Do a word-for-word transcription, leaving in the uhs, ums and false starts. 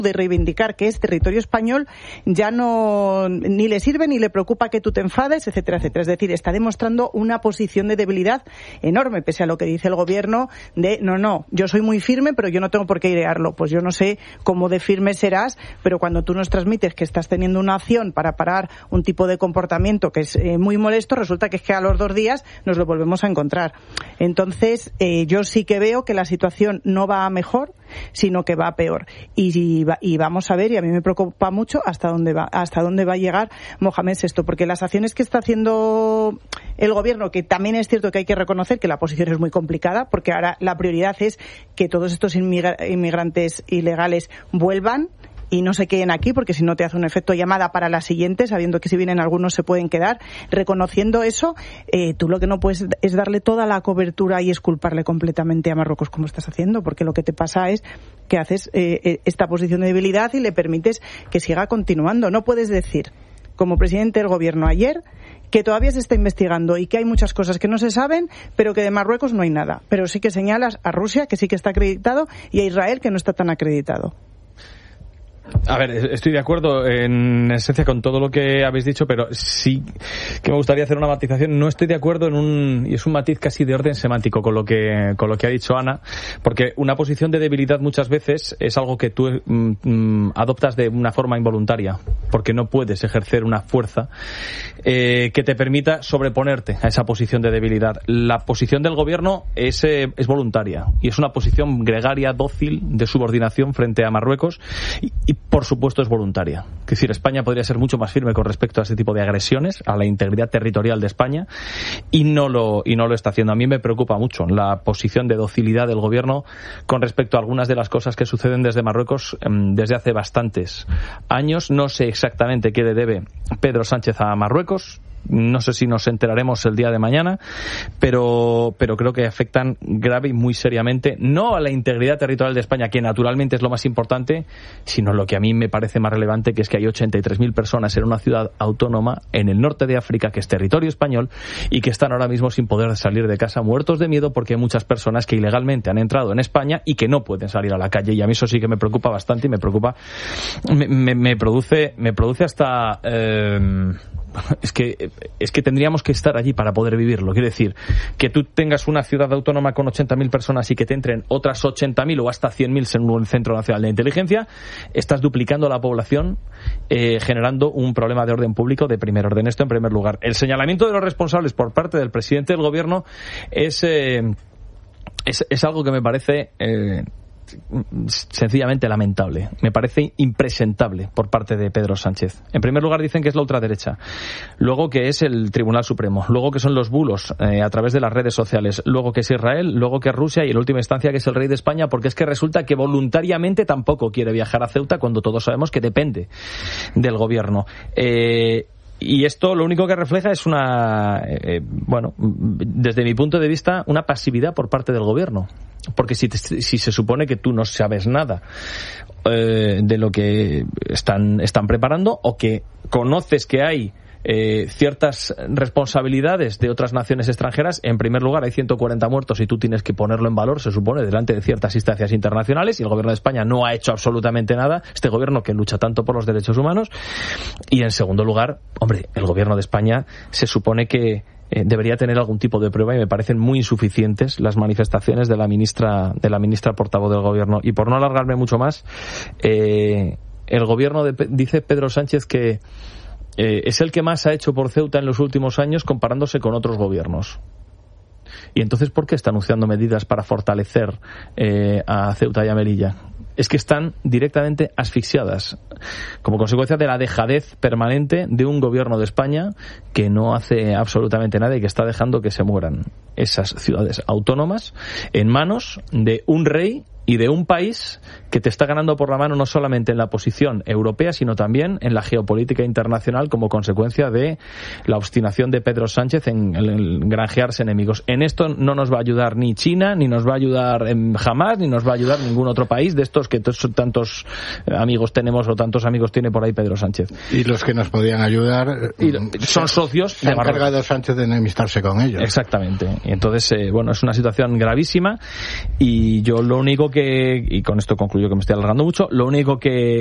de reivindicar que es territorio español ya no ni le sirve ni le preocupa que tú te enfades, etcétera, etcétera. Es decir, está demostrando una posición de debilidad enorme, pese a lo que dice el gobierno de no, no, yo soy muy firme, pero yo no tengo por qué airearlo. Pues yo no sé cómo de firme serás, pero cuando tú nos transmites que estás teniendo una acción para parar un tipo de comportamiento que es eh, muy molesto, resulta que es que a los dos días nos lo volvemos a encontrar. Entonces, eh, yo sí que veo que la situación no va a mejor, sino que va a peor. Y, y, y vamos a ver, y a mí me preocupa mucho hasta dónde va, hasta dónde va a llegar Mohamed sexto, porque las acciones que está haciendo el gobierno, que también es cierto que hay que reconocer que la posición es muy complicada, porque ahora la prioridad es que todos estos inmigra- inmigrantes ilegales vuelvan y no se queden aquí, porque si no te hace un efecto llamada para la siguiente, sabiendo que si vienen algunos se pueden quedar. Reconociendo eso, eh, tú lo que no puedes es darle toda la cobertura y esculparle completamente a Marruecos como estás haciendo, porque lo que te pasa es que haces eh, esta posición de debilidad y le permites que siga continuando. No puedes decir, como presidente del gobierno ayer, que todavía se está investigando y que hay muchas cosas que no se saben, pero que de Marruecos no hay nada. Pero sí que señalas a Rusia, que sí que está acreditado, y a Israel, que no está tan acreditado. A ver, estoy de acuerdo en esencia con todo lo que habéis dicho, pero sí que me gustaría hacer una matización. No estoy de acuerdo en un, y es un matiz casi de orden semántico con lo que con lo que ha dicho Ana, porque una posición de debilidad muchas veces es algo que tú mm, adoptas de una forma involuntaria, porque no puedes ejercer una fuerza eh, que te permita sobreponerte a esa posición de debilidad. La posición del gobierno es, eh, es voluntaria y es una posición gregaria, dócil, de subordinación frente a Marruecos, y, y por supuesto es voluntaria. Es decir, España podría ser mucho más firme con respecto a este tipo de agresiones, a la integridad territorial de España, y no lo y no lo está haciendo. A mí me preocupa mucho la posición de docilidad del gobierno con respecto a algunas de las cosas que suceden desde Marruecos eh, desde hace bastantes años. No sé exactamente qué le debe Pedro Sánchez a Marruecos. No sé si nos enteraremos el día de mañana, pero pero creo que afectan grave y muy seriamente, no a la integridad territorial de España, que naturalmente es lo más importante, sino lo que a mí me parece más relevante, que es que hay ochenta y tres mil personas en una ciudad autónoma en el norte de África, que es territorio español, y que están ahora mismo sin poder salir de casa, muertos de miedo, porque hay muchas personas que ilegalmente han entrado en España y que no pueden salir a la calle. Y a mí eso sí que me preocupa bastante, y me preocupa, me, me, me produce me produce hasta... Eh, Es que, es que tendríamos que estar allí para poder vivirlo. Quiere decir, que tú tengas una ciudad autónoma con ochenta mil personas y que te entren otras ochenta mil o hasta cien mil según el Centro Nacional de Inteligencia, estás duplicando la población, eh, generando un problema de orden público de primer orden. Esto en primer lugar. El señalamiento de los responsables por parte del presidente del gobierno es, eh, es, es algo que me parece... Eh, sencillamente lamentable. Me parece impresentable por parte de Pedro Sánchez. En primer lugar dicen que es la ultraderecha, luego que es el Tribunal Supremo, luego que son los bulos eh, a través de las redes sociales, luego que es Israel, luego que es Rusia y en última instancia que es el rey de España, porque es que resulta que voluntariamente tampoco quiere viajar a Ceuta cuando todos sabemos que depende del gobierno. Eh... Y esto lo único que refleja es una, eh, bueno, desde mi punto de vista, una pasividad por parte del gobierno. Porque si, te, si se supone que tú no sabes nada eh, de lo que están, están preparando, o que conoces que hay Eh, ciertas responsabilidades de otras naciones extranjeras, en primer lugar hay ciento cuarenta muertos y tú tienes que ponerlo en valor, se supone, delante de ciertas instancias internacionales, y el gobierno de España no ha hecho absolutamente nada, este gobierno que lucha tanto por los derechos humanos. Y en segundo lugar, hombre, el gobierno de España se supone que eh, debería tener algún tipo de prueba, y me parecen muy insuficientes las manifestaciones de la ministra de la ministra portavoz del gobierno. Y por no alargarme mucho más, eh, el gobierno de, dice Pedro Sánchez que Eh, es el que más ha hecho por Ceuta en los últimos años comparándose con otros gobiernos. Y entonces, ¿por qué está anunciando medidas para fortalecer eh, a Ceuta y a Melilla? Es que están directamente asfixiadas como consecuencia de la dejadez permanente de un gobierno de España que no hace absolutamente nada y que está dejando que se mueran esas ciudades autónomas en manos de un rey y de un país que te está ganando por la mano no solamente en la posición europea, sino también en la geopolítica internacional, como consecuencia de la obstinación de Pedro Sánchez en, en granjearse enemigos. En esto no nos va a ayudar ni China, ni nos va a ayudar en jamás, ni nos va a ayudar ningún otro país de estos que t- tantos amigos tenemos o tantos amigos tiene por ahí Pedro Sánchez. Y los que nos podían ayudar y son socios se de Marruecos. Se ha encargado Sánchez de enemistarse con ellos. Exactamente. Y entonces, eh, bueno, es una situación gravísima, y yo lo único que, y con esto concluyo que me estoy alargando mucho, lo único que